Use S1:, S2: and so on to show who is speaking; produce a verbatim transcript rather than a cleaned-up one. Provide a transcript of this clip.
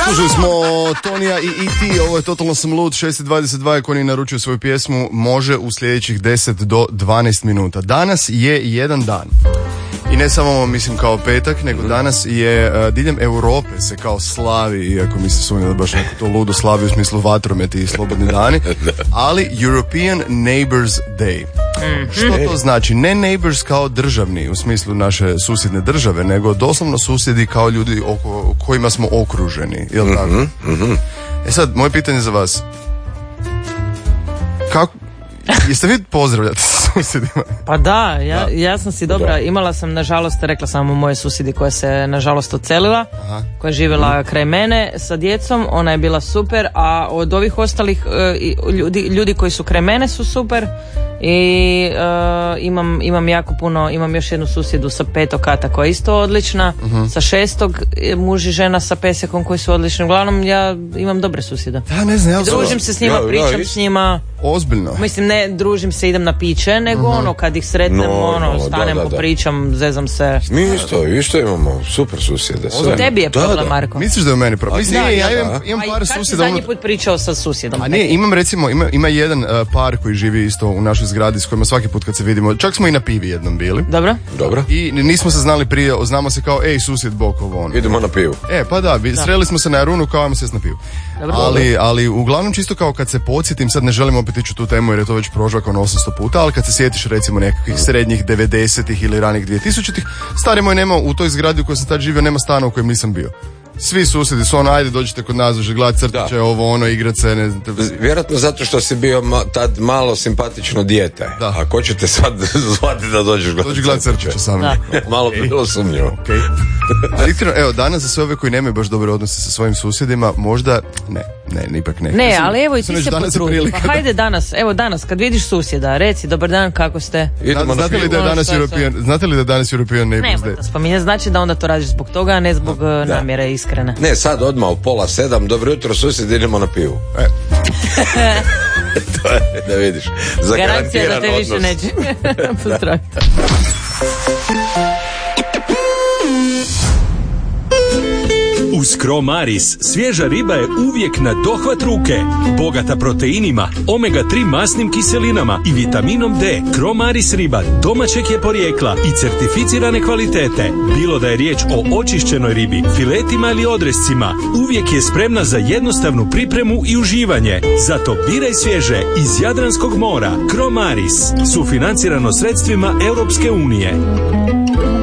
S1: Slušali smo Tonija i E T, ovo je Totalno sam lud, šest i dvadeset dva je ko ni naručio svoju pjesmu, može u sljedećih deset do dvanaest minuta. Danas je jedan dan. I ne samo, mislim, kao petak, nego danas je uh, diljem Europe se kao slavi, iako mi se sumnja da baš neko to ludo slavi u smislu vatrometi i slobodni dani, ali European Neighbors Day. Mm-hmm. Što to znači? Ne neighbors kao državni, u smislu naše susjedne države, nego doslovno susjedi kao ljudi oko kojima smo okruženi, jel mm-hmm. tako? Mm-hmm. E sad, moje pitanje za vas. Kako... Jeste vi pozdravljate sa susjedima?
S2: Pa da, ja, ja sam si dobra, imala sam nažalost, rekla sam o moje susjedi koja se nažalost odselila, aha, koja je živjela kraj mene sa djecom, ona je bila super, a od ovih ostalih uh, ljudi, ljudi koji su kraj mene su super i uh, imam, imam jako puno, imam još jednu susjedu sa petog kata koja je isto odlična, uh-huh. sa šestog muž i žena sa pesekom koji su odlični, uglavnom ja imam dobre susjede.
S1: Ja ne znam, ja
S2: družim se s njima,
S1: ja,
S2: pričam
S1: ja,
S2: s njima.
S1: Ozbiljno.
S2: Mislim, ne družim se, idem na piće, nego uh-huh. ono kad ih sretnem, no, ono, no, stanem, da, da, popričam, zezam se.
S3: Mi isto, isto imamo super susjede.
S2: U tebi je problem, da, da. Marko.
S1: Misliš da je u meni problem? Mislim,
S2: da,
S1: ja
S2: da,
S1: imam, imam par susjeda.
S2: Kad si zadnji put pričao sa susjedom?
S1: A ne, imam recimo, ima, ima jedan uh, par koji živi isto u našoj zgradi s kojima svaki put kad se vidimo, čak smo i na pivi jednom bili.
S2: Dobro.
S3: Dobro.
S1: I nismo se znali prije, znamo se kao, ej, susjed Bokovo, ono.
S3: Idemo na pivu.
S1: E, pa da, bi, sreli smo se na Jarunu kao ajmo sjest na pivu. Dobro. Ali, ali uglavnom čisto kao kad se podsjetim, sad ne želim opet ići u tu temu jer je to već prožvakano osamsto puta, ali kad se sjetiš recimo nekakvih srednjih devedesetih ili ranih dvije-tisućitih, stari moj nema u toj zgradi u kojoj sam tad živio, nema stana u kojem nisam bio. Svi susjedi su ono, ajde dođite kod nas, dođe gledati crtiće, da. Ovo ono, igrat se, ne znam.
S3: Vjerojatno zato što si bio ma, tad malo simpatično dijete. Da. A ko će te sad zvati da dođeš gledati
S1: Dođi gledati crtiće sami.
S3: Malo bi bilo sumnjivo.
S1: Okay. Ali iskreno, evo, danas za sve ove koji nemaju baš dobre odnose sa svojim susjedima, možda, ne, ne, ipak ne.
S2: Ne,
S1: sam,
S2: ali evo i ti se potrudi. Pa hajde danas, evo danas, kad vidiš susjeda, reci, dobar dan, kako ste?
S1: Zna, znate, li da je danas European, znate li da je danas European Neighbors Day?
S2: Nema to spominje, znači da onda to radiš zbog toga, a ne zbog da. namjere iskrene.
S3: Ne, sad odmah u pola sedam, dobro jutro susjed, idemo na pivu. E. To je, da vidiš,
S2: garancija da te više odnos. Neće. Pozdravite.
S4: Uz Cromaris svježa riba je uvijek na dohvat ruke. Bogata proteinima, omega tri masnim kiselinama i vitaminom D. Cromaris riba domaćeg je porijekla i certificirane kvalitete. Bilo da je riječ o očišćenoj ribi, filetima ili odrescima, uvijek je spremna za jednostavnu pripremu i uživanje. Zato biraj svježe iz Jadranskog mora. Cromaris, sufinancirano sredstvima Europske unije.